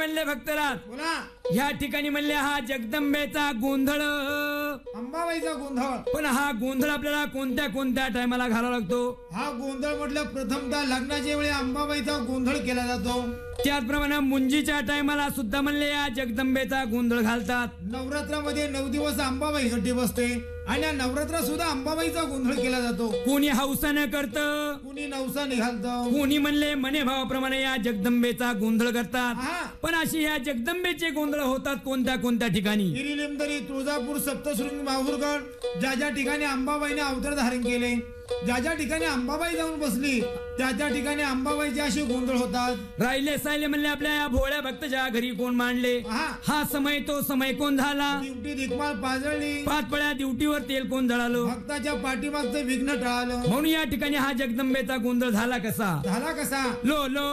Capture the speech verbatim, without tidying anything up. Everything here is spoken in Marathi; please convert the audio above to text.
म्हणले भक्तराज, बोला. या ठिकाणी म्हणले हा जगदंबेचा गोंधळ, अंबाबाईचा गोंधळ. पण हा गोंधळ आपल्याला कोणत्या कोणत्या टायमाला घालावा लागतो? हा गोंधळ म्हटलं प्रथमतः लग्नाच्या वेळी अंबाबाईचा गोंधळ केला जातो. त्याचप्रमाणे मुंजीच्या टायमाला सुद्धा म्हणले या जगदंबेचा गोंधळ घालतात. नवरात्रामध्ये नऊ दिवस अंबाबाईसाठी बसते आणि या नवरात्रात सुद्धा अंबाबाईचा गोंधळ केला जातो. कोणी हौसानं करत, कुणी नवसाने घालतं, कोणी म्हणले मने भावाप्रमाणे या जगदंबेचा गोंधळ करतात. हा. पण अशी या जगदंबेचे गोंधळ होतात कोणत्या कोणत्या ठिकाणी? हिरिलिमदरी, तुळजापूर, सप्तशृंगी, माहूरगड, ज्या ज्या ठिकाणी अंबाबाईने अवतार धारण केले, ज्या ज्या ठिकाणी अंबाबाई जाऊन बसली त्या त्या ठिकाणी अंबाबाईचे असे गोंधळ होतात. राहिले सायले म्हणले आपल्या या भोळ्या भक्तच्या घरी कोण मांडले? हा. हा समय तो समय कोण झाला? ड्युटी दिगमाल पाजळली, पाच पळ्या ड्युटीवर तेल कोण जळालं? भक्ताच्या पाठीमागचं विघ्न टळालं. म्हणून या ठिकाणी हा जगदंबेचा गोंधळ झाला कसा? झाला कसा? Low low